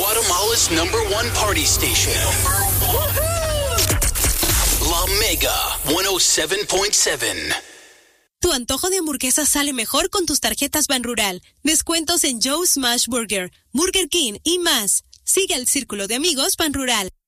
Guatemala's #1 party station. La Mega 107.7. Tu antojo de hamburguesa sale mejor con tus tarjetas Banrural. Descuentos en Joe's Smash Burger, Burger King y más. Sigue el círculo de amigos Banrural.